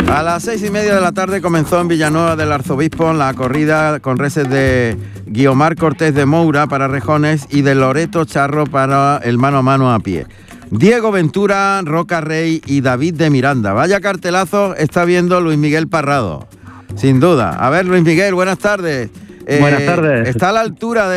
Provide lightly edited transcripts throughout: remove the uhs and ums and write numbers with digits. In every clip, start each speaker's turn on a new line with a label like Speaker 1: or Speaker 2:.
Speaker 1: A las 6:30 de la tarde comenzó en Villanueva del Arzobispo la corrida con reses de Guiomar Cortés de Moura para rejones y de Loreto Charro para el mano a mano a pie. Diego Ventura, Roca Rey y David de Miranda. Vaya cartelazo está viendo Luis Miguel Parrado, sin duda. A ver, Luis Miguel, buenas tardes.
Speaker 2: Buenas tardes.
Speaker 1: ¿Está a la altura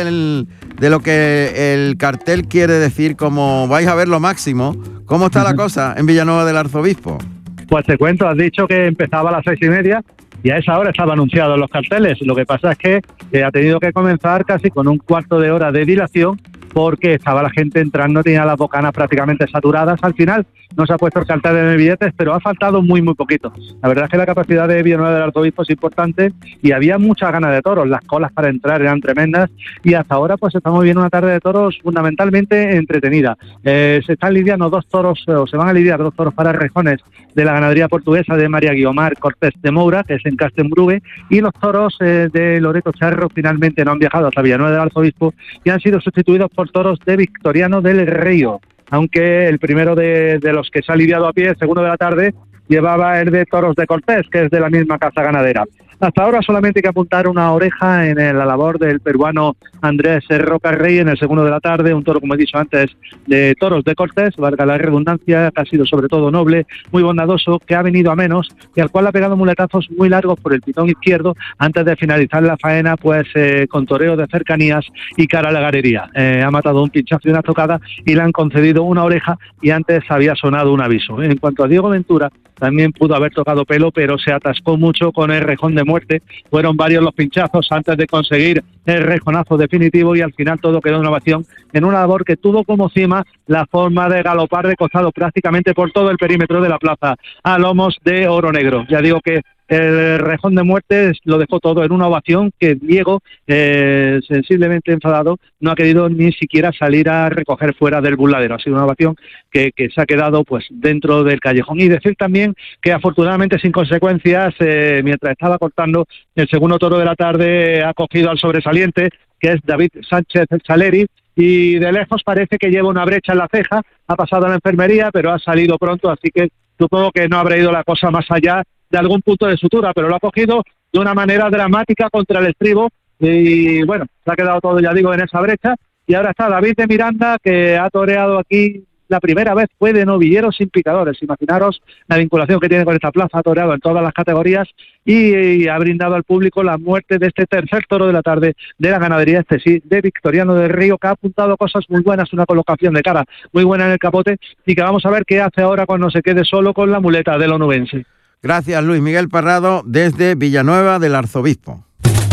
Speaker 1: de lo que el cartel quiere decir, como vais a ver lo máximo? ¿Cómo está la cosa en Villanueva del Arzobispo?
Speaker 2: Pues te cuento, has dicho que empezaba a las 6:30 y a esa hora estaba anunciado en los carteles. Lo que pasa es que ha tenido que comenzar casi con un cuarto de hora de dilación porque estaba la gente entrando, tenía las bocanas prácticamente saturadas. Al final no se ha puesto el cartel en el billetes, pero ha faltado muy poquito. La verdad es que la capacidad de Villanueva del Arzobispo es importante y había muchas ganas de toros. Las colas para entrar eran tremendas y hasta ahora pues estamos viendo una tarde de toros fundamentalmente entretenida. Se están lidiando dos toros, o se van a lidiar dos toros para rejones de la ganadería portuguesa de María Guiomar Cortés de Moura, que es en Castenbrube, y los toros de Loreto Charro finalmente no han viajado hasta Villanueva del Arzobispo y han sido sustituidos por toros de Victoriano del Río, aunque el primero de los que se ha lidiado a pie, el segundo de la tarde, llevaba el de toros de Cortés, que es de la misma casa ganadera. Hasta ahora solamente hay que apuntar una oreja en la labor del peruano Andrés Roca Rey en el segundo de la tarde, un toro, como he dicho antes, de toros de Cortés, valga la redundancia, que ha sido sobre todo noble, muy bondadoso, que ha venido a menos y al cual ha pegado muletazos muy largos por el pitón izquierdo antes de finalizar la faena, pues con toreo de cercanías y cara a la galería. Ha matado un pinchazo y una tocada y le han concedido una oreja y antes había sonado un aviso. En cuanto a Diego Ventura, también pudo haber tocado pelo, pero se atascó mucho con el rejón de muerte. Fueron varios los pinchazos antes de conseguir el rejonazo definitivo y al final todo quedó en ovación en una labor que tuvo como cima la forma de galopar de costado prácticamente por todo el perímetro de la plaza a lomos de oro negro. Ya digo que el rejón de muerte lo dejó todo en una ovación que Diego, sensiblemente enfadado, no ha querido ni siquiera salir a recoger fuera del burladero. Ha sido una ovación que se ha quedado pues dentro del callejón. Y decir también que afortunadamente sin consecuencias, mientras estaba cortando el segundo toro de la tarde, ha cogido al sobresaliente, que es David Sánchez Saleri, y de lejos parece que lleva una brecha en la ceja, ha pasado a la enfermería, pero ha salido pronto, así que supongo que no habrá ido la cosa más allá de algún punto de sutura, pero lo ha cogido de una manera dramática contra el estribo y bueno, se ha quedado todo, ya digo, en esa brecha. Y ahora está David de Miranda, que ha toreado aquí la primera vez, fue de novillero sin picadores. Imaginaros la vinculación que tiene con esta plaza, ha toreado en todas las categorías y ha brindado al público la muerte de este tercer toro de la tarde de la ganadería, este sí, de Victoriano del Río, que ha apuntado cosas muy buenas, una colocación de cara muy buena en el capote y que vamos a ver qué hace ahora cuando se quede solo con la muleta del onubense.
Speaker 1: Gracias, Luis Miguel Parrado, desde Villanueva del Arzobispo.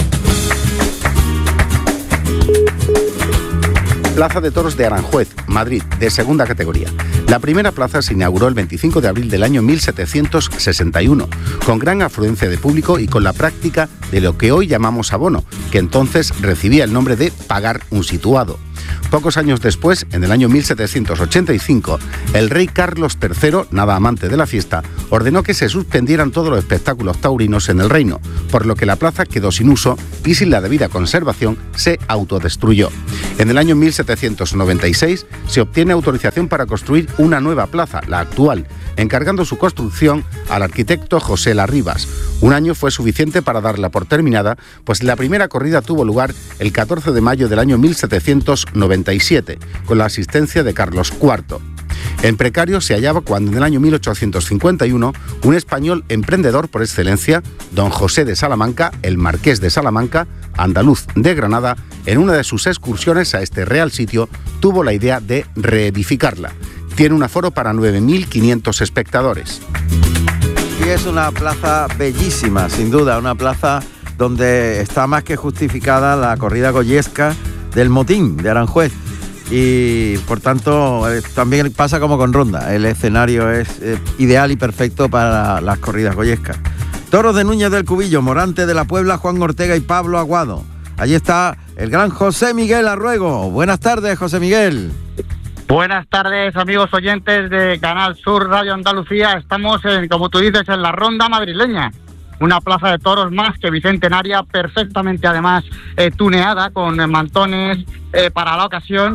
Speaker 3: Plaza de Toros de Aranjuez, Madrid, de segunda categoría. La primera plaza se inauguró el 25 de abril del año 1761, con gran afluencia de público y con la práctica de lo que hoy llamamos abono, que entonces recibía el nombre de pagar un situado. Pocos años después, en el año 1785, el rey Carlos III, nada amante de la fiesta, ordenó que se suspendieran todos los espectáculos taurinos en el reino, por lo que la plaza quedó sin uso y sin la debida conservación se autodestruyó. En el año 1796 se obtiene autorización para construir una nueva plaza, la actual, encargando su construcción al arquitecto José Larribas. Un año fue suficiente para darla por terminada, pues la primera corrida tuvo lugar el 14 de mayo del año 1797, con la asistencia de Carlos IV. En precario se hallaba cuando en el año 1851 un español emprendedor por excelencia, don José de Salamanca, el marqués de Salamanca, andaluz de Granada, en una de sus excursiones a este real sitio, tuvo la idea de reedificarla. Tiene un aforo para 9.500 espectadores.
Speaker 1: Y es una plaza bellísima, sin duda, una plaza donde está más que justificada la corrida goyesca del Motín de Aranjuez. Y por tanto también pasa como con Ronda, el escenario es ideal y perfecto para las corridas goyescas. Toros de Núñez del Cubillo, Morante de la Puebla, Juan Ortega y Pablo Aguado. Allí está el gran José Miguel Arruego. Buenas tardes, José Miguel.
Speaker 4: Buenas tardes, amigos oyentes de Canal Sur Radio Andalucía. Estamos, como tú dices, en la Ronda madrileña. Una plaza de toros más que bicentenaria, perfectamente además tuneada, con mantones para la ocasión.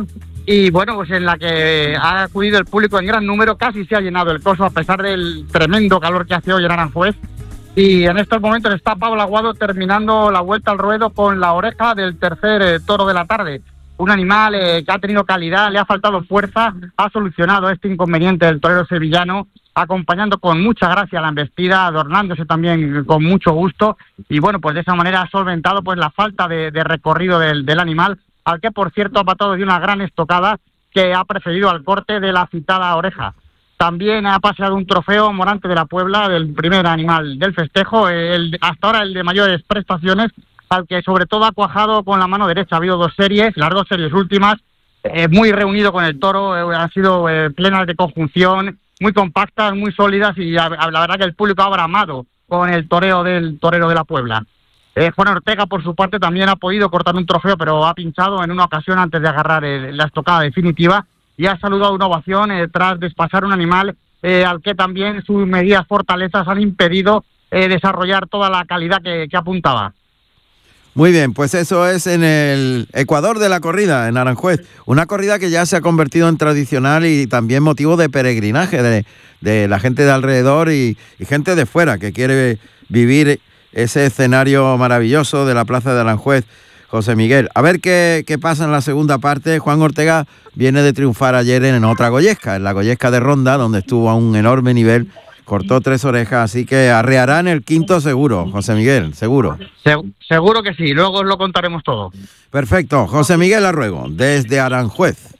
Speaker 4: y bueno, pues en la que ha acudido el público en gran número, casi se ha llenado el coso a pesar del tremendo calor que hace hoy en Aranjuez. Y en estos momentos está Pablo Aguado terminando la vuelta al ruedo con la oreja del tercer toro de la tarde. Un animal que ha tenido calidad, le ha faltado fuerza, ha solucionado este inconveniente del torero sevillano, acompañando con mucha gracia la embestida, adornándose también con mucho gusto, y bueno, pues de esa manera ha solventado pues la falta de recorrido del animal, al que por cierto ha patado de una gran estocada que ha preferido al corte de la citada oreja. También ha paseado un trofeo Morante de la Puebla, del primer animal del festejo, hasta ahora el de mayores prestaciones, al que sobre todo ha cuajado con la mano derecha. Ha habido dos series, las dos series últimas, muy reunido con el toro, han sido plenas de conjunción, muy compactas, muy sólidas, y la verdad que el público ha bramado con el toreo del torero de la Puebla. Juan Ortega, por su parte, también ha podido cortar un trofeo, pero ha pinchado en una ocasión antes de agarrar la estocada definitiva, y ha saludado una ovación tras despachar un animal al que también sus medidas fortalezas han impedido desarrollar toda la calidad que apuntaba.
Speaker 1: Muy bien, pues eso es en el Ecuador de la corrida, en Aranjuez. Una corrida que ya se ha convertido en tradicional y también motivo de peregrinaje de la gente de alrededor y gente de fuera que quiere vivir ese escenario maravilloso de la plaza de Aranjuez. José Miguel, a ver qué pasa en la segunda parte. Juan Ortega viene de triunfar ayer en otra Goyesca, en la Goyesca de Ronda, donde estuvo a un enorme nivel, cortó 3 orejas, así que arreará en el quinto seguro, José Miguel, seguro.
Speaker 4: Seguro que sí, luego os lo contaremos todo.
Speaker 1: Perfecto, José Miguel Arruego, desde Aranjuez.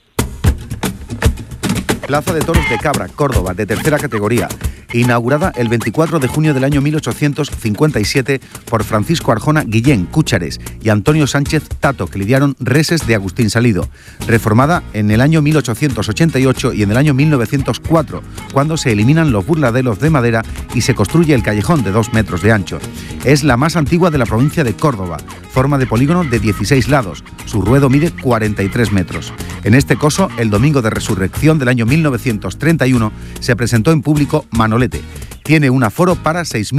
Speaker 3: Plaza de Toros de Cabra, Córdoba, de tercera categoría, inaugurada el 24 de junio del año 1857 por Francisco Arjona Guillén Cúchares y Antonio Sánchez Tato, que lidiaron reses de Agustín Salido. Reformada en el año 1888 y en el año 1904, cuando se eliminan los burladeros de madera y se construye el callejón de 2 metros de ancho. Es la más antigua de la provincia de Córdoba, forma de polígono de 16 lados, su ruedo mide 43 metros. En este coso, el domingo de resurrección del año 1931, se presentó en público Manolete. Tiene un aforo para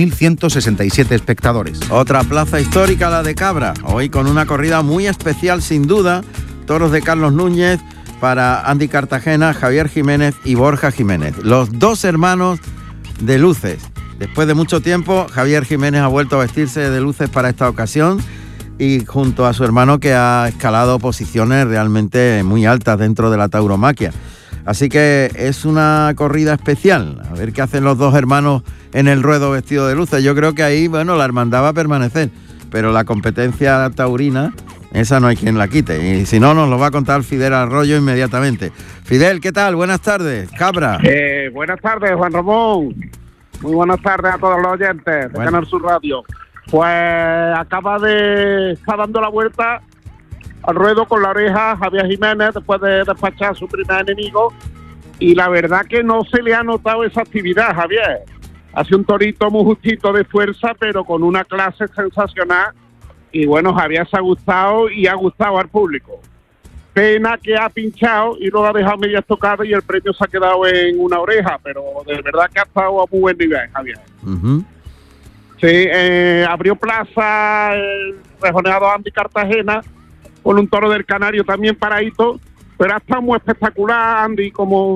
Speaker 3: 6.167 espectadores.
Speaker 1: Otra plaza histórica, la de Cabra, hoy con una corrida muy especial sin duda, toros de Carlos Núñez para Andy Cartagena, Javier Jiménez y Borja Jiménez, los 2 hermanos de luces. Después de mucho tiempo, Javier Jiménez ha vuelto a vestirse de luces para esta ocasión, y junto a su hermano, que ha escalado posiciones realmente muy altas dentro de la tauromaquia. Así que es una corrida especial. A ver qué hacen los 2 hermanos en el ruedo vestido de luces. Yo creo que ahí, bueno, la hermandad va a permanecer, pero la competencia taurina, esa no hay quien la quite. Y si no, nos lo va a contar Fidel Arroyo inmediatamente. Fidel, ¿qué tal? Buenas tardes. Cabra.
Speaker 5: Buenas tardes, Juan Ramón. Muy buenas tardes a todos los oyentes de Canal Sur Radio. Pues acaba de estar dando la vuelta al ruedo con la oreja Javier Jiménez después de despachar a su primer enemigo, y la verdad que no se le ha notado esa actividad, Javier. Hace un torito muy justito de fuerza, pero con una clase sensacional, y bueno, Javier se ha gustado y ha gustado al público. Pena que ha pinchado y luego ha dejado media estocada y el premio se ha quedado en una oreja, pero de verdad que ha estado a muy buen nivel, Javier.
Speaker 1: Uh-huh.
Speaker 5: Sí, abrió plaza el rejoneado Andy Cartagena con un toro del Canario también paradito, pero ha estado muy espectacular, Andy, como